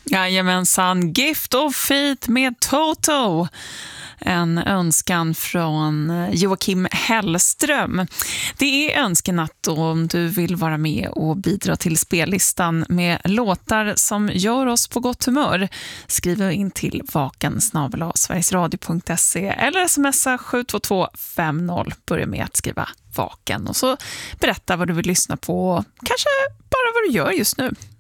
Jajamensan, Gift of Faith med Toto. En önskan från Joakim Hellström. Det är önskenatt om du vill vara med och bidra till spellistan med låtar som gör oss på gott humör. Skriv in till vaken@sverigesradio.se eller smsa 72250. Börja med att skriva vaken och så berätta vad du vill lyssna på och kanske bara vad du gör just nu.